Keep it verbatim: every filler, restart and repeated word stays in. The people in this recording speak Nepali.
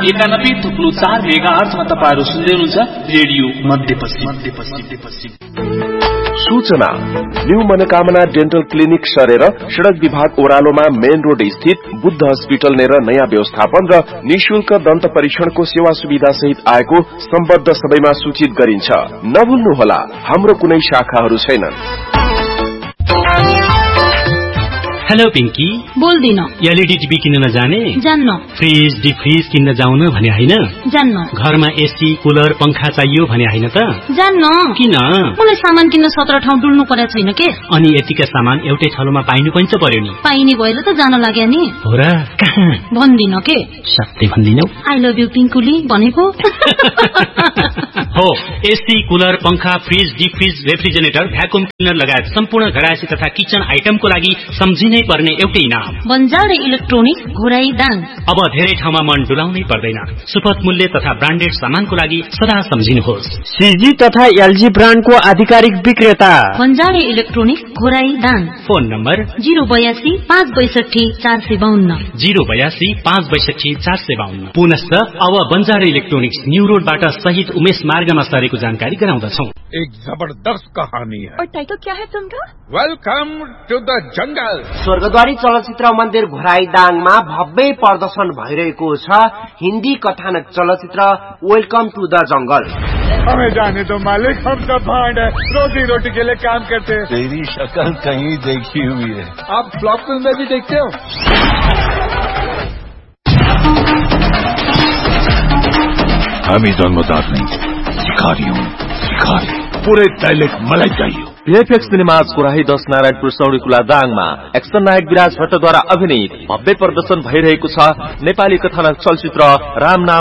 एकानब्बे थुप्लो चार मेगा हर्जमा तपाईँहरू सुन्दै हुनुहुन्छ रेडियो मध्यपश्चिम मध्यपश्चिम। सूचना न्यू मनोकामना डेन्टल क्लिनिक सरेर सड़क विभाग ओह्रालोमा मेन रोड स्थित बुद्ध हस्पिटल नेर नयाँ व्यवस्थापन र निशुल्क दन्त परीक्षणको सेवा सुविधा सहित आएको सम्बद्ध सबैमा सूचित गरिन्छ। नभुल्नुहोला, हाम्रो कुनै शाखाहरू छैनन्। हेलो पिंकी, बोल्दिन। एलईडी टिभी किन्न जाने? जान्न। फ्रिज डिफ्रिज किन्न जाउन भने हैन? जान्न। घरमा एसी कुलर पंखा चाहियो भने हैन त? जान्न। किन? मलाई सामान किन्न सत्र ठाउँ डुल्नु पर्या छैन के। अनि यतिका सामान एउटै ठाउँमा पाइनु पनि त पर्यो नि। पाइने भएर त जान लाग्या नि। हो र? कहाँ? भन्दिन के। सत्य भन्दिनौ? आई लभ यु पिंकुली भनेको। हो, एसी कुलर पंखा फ्रिज डिफ्रिज रेफ्रिजरेटर भ्याकुम क्लिनर लगायत सम्पूर्ण घरायसी तथा किचन आइटमको लागि सम्झिनै पर्ने एउटै नाम बन्जारे इलेक्ट्रोनिक्स घोराई दाङ। अब धेरै ठाउँमा मन डुलाउनै पर्दैन। सुपथ मूल्य तथा ब्रान्डेड सामानको लागि सदा सम्झिनुहोस्। सीजी तथा एलजी ब्रान्डको आधिकारिक विक्रेता बन्जारे electronics Ghorahi Dang. Phone number zero बयासी पाँच बैसठी चार सय बाहन्न जीरो बयासी पाँच बैसठी चार सय बाहन्न। पुनश्च अब बन्जारे इलेक्ट्रोनिक्स न्यू रोडबाट शहीद उमेश मार्गमा सरेको जानकारी गराउँदछौ। एक जबरदस्त कहानी है। और टाइटल क्या है फिल्म का? Welcome two the jungle. Swargadwari चलचित्र मन्दिर घोराई दाङमा भव्य प्रदर्शन भइरहेको छ हिन्दी कथानक चलचित्र वेलकम टू द जंगल। हमें जाने दो मालिक, हम सब भांड है, रोजी रोटी के लिए काम करते हैं। तेरी शक्ल कहीं देखी हुई है। आप फ्लॉप फिल्म में भी देखते हो? हम ही जन्मदार नहीं, शिकारी हूँ, शिकारी। पूरे डायलेक्ट मलाई चाहिए। भिएफएक्स सिनेमाज घोराई दस नारायणपुर सौरीकुला दाङमा एक्सन नायक विराज भट्टद्वारा अभिनीत भव्य प्रदर्शन भइरहेको छ नेपाली कथानक चलचित्र राम नाम